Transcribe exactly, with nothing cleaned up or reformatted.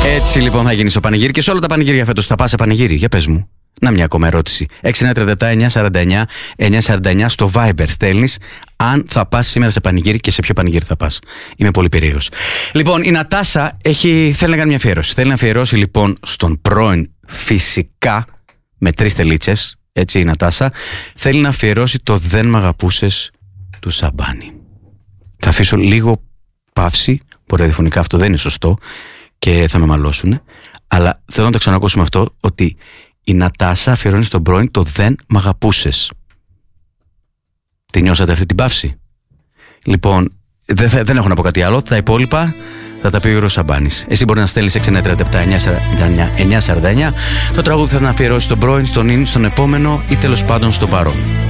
Έτσι λοιπόν θα γίνει στο πανηγύρι και σε όλα τα πανηγύρια φέτος. Θα πας σε πανηγύρι, για πες μου. Να μια ακόμα ερώτηση. έξι εννιά τρία επτά εννιά σαράντα εννιά εννιά σαράντα εννιά στο Viber στέλνεις αν θα πας σήμερα σε πανηγύρι και σε ποιο πανηγύρι θα πας. Είμαι πολύ περίεργος. Λοιπόν, η Νατάσα έχει, θέλει να κάνει μια αφιέρωση. Θέλει να αφιερώσει λοιπόν στον πρώην φυσικά με τρεις τελίτσες. Έτσι η Νατάσα θέλει να αφιερώσει το «Δεν μ' αγαπούσες» του Σαμπάνη. Θα αφήσω λίγο παύση. Μπορεί ραδιοφωνικά αυτό δεν είναι σωστό και θα με μαλώσουνε. Αλλά θέλω να το ξανακούσουμε αυτό, ότι η Νατάσα αφιερώνει στον πρώην το «Δεν μ' αγαπούσες». Τη νιώσατε αυτή την παύση? Λοιπόν, δεν, θα, δεν έχω να πω κάτι άλλο. Τα υπόλοιπα θα τα πει ο Γιώργος Σαμπάνης. Εσύ μπορεί να στέλνεις έξι εννιά τρία επτά εννιά σαράντα εννιά. Το τραγούδι θα να αφιερώσει στον πρώην, στον ίν, στον επόμενο ή τέλος πάντων στον παρόν.